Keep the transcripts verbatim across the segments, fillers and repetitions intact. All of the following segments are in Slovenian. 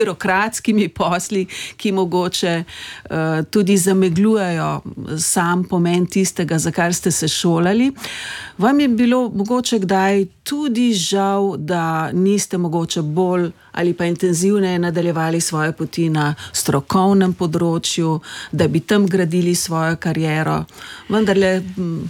birokratskimi posli, ki mogoče uh, tudi zamegljujejo sam pomen tistega, za kar ste se šolali. Vam je bilo mogoče kdaj tudi žal, da niste mogoče bolj ali pa intenzivneje nadaljevali svoje poti na strokovnem področju, da bi tam gradili svojo kariero? Vendarle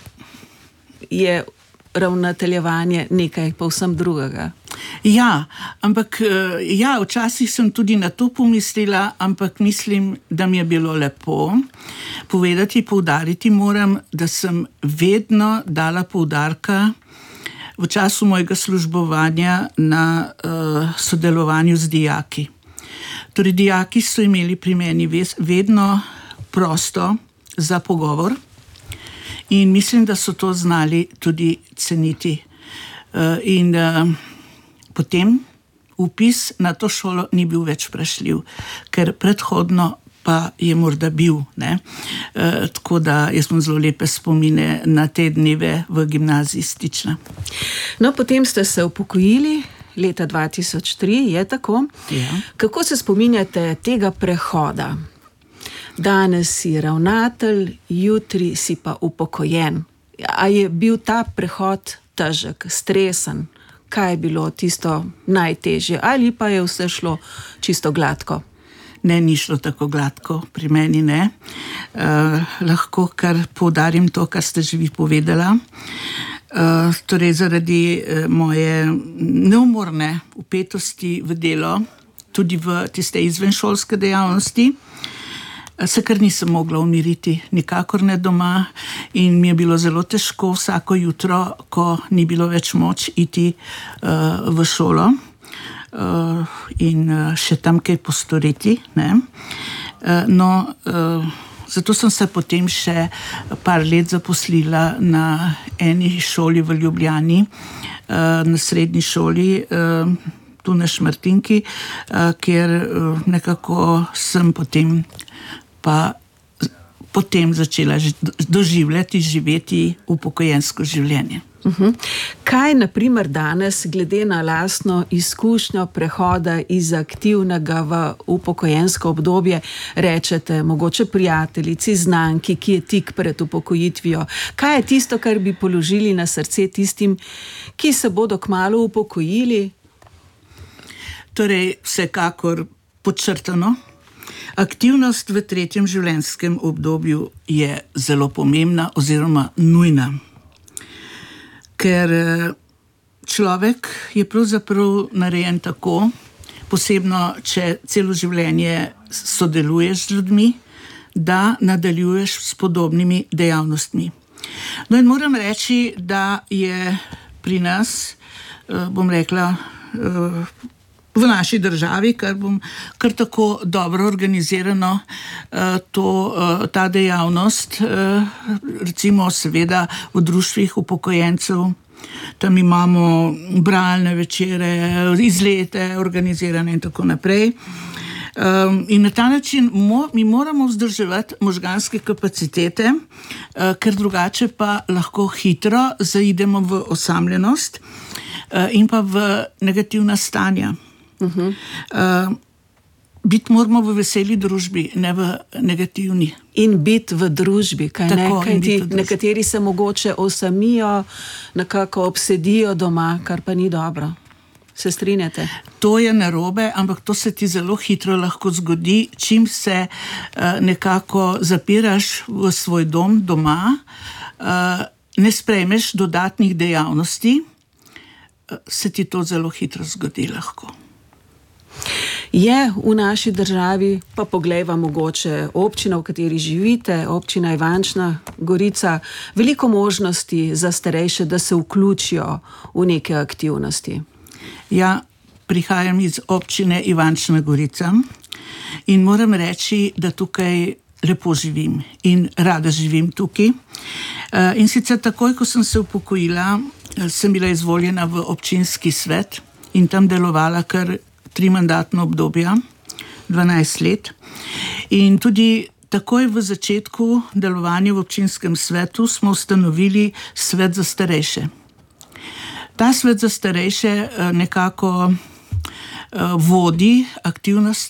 je ravnateljevanje nekaj povsem drugega. Ja, ampak ja, včasih sem tudi na to pomislila, ampak mislim, da mi je bilo lepo povedati, poudariti moram, da sem vedno dala poudarka v času mojega službovanja na uh, sodelovanju z dijaki. Torej, dijaki so imeli pri meni vedno prosto za pogovor in mislim, da so to znali tudi ceniti. Uh, in uh, potem vpis na to šolo ni bil več vprašljiv, ker predhodno pa je morda bil. Ne? E, tako da jaz imam zelo lepe spomine na te dneve v gimnaziji Stična. No, potem ste se upokojili leta dva tisoč tri, je tako? Ja. Kako se spominjate tega prehoda? Danes si ravnatelj, jutri si pa upokojen. A je bil ta prehod težek, stresen? Kaj je bilo tisto najtežje? Ali pa je vse šlo čisto gladko? Ne, ni šlo tako gladko, pri meni ne. Uh, lahko kar poudarim to, kar ste že vi povedala. Uh, torej, zaradi uh, moje neumorne vpetosti v delo, tudi v tiste izvenšolske dejavnosti, se kar nisem mogla umiriti, nikakor ne doma, in mi je bilo zelo težko vsako jutro, ko ni bilo več moč iti uh, v šolo uh, in uh, še tam kaj postoriti. Ne? Uh, no, uh, zato sem se potem še par let zaposlila na eni šoli v Ljubljani, uh, na srednji šoli, uh, tu na Šmartinki, uh, kjer uh, nekako sem potem pa potem začela doživljati, živeti upokojensko življenje. Uh-huh. Kaj, na primer, danes, glede na lastno izkušnjo prehoda iz aktivnega v upokojensko obdobje, rečete mogoče prijateljici, znanki, ki je tik pred upokojitvijo? Kaj je tisto, kar bi položili na srce tistim, ki se bodo kmalu upokojili? Torej, vsekakor podčrtano, aktivnost v tretjem življenjskem obdobju je zelo pomembna oziroma nujna, ker človek je pravzaprav narejen tako, posebno če celo življenje sodeluješ z ljudmi, da nadaljuješ s podobnimi dejavnostmi. No in moram reči, da je pri nas, bom rekla, v naši državi, kar bom kar tako dobro organizirano, to, ta dejavnost, recimo seveda v društvih upokojencev, tam imamo bralne večere, izlete organizirane in tako naprej. In na ta način mi moramo vzdrževati možganske kapacitete, ker drugače pa lahko hitro zaidemo v osamljenost in pa v negativna stanja. Uh-huh. Uh, biti moramo v veseli družbi, ne v negativni. In biti v družbi, kaj Tako, ne? Kaj ti, nekateri se mogoče osamijo, nekako obsedijo doma, kar pa ni dobro. Se strinjate? To je narobe, ampak to se ti zelo hitro lahko zgodi, čim se uh, nekako zapiraš v svoj dom doma, uh, ne sprejmeš dodatnih dejavnosti, uh, se ti to zelo hitro zgodi lahko. Je v naši državi, pa poglejva mogoče občina, v kateri živite, občina Ivančna Gorica, veliko možnosti za starejše, da se vključijo v neke aktivnosti? Ja, prihajam iz občine Ivančna Gorica in moram reči, da tukaj lepo živim in rada živim tukaj. In sicer takoj, ko sem se upokojila, sem bila izvoljena v občinski svet in tam delovala kar tri mandatno obdobja, dvanajst let. In tudi takoj v začetku delovanja v občinskem svetu smo ustanovili svet za starejše. Ta svet za starejše nekako vodi aktivnost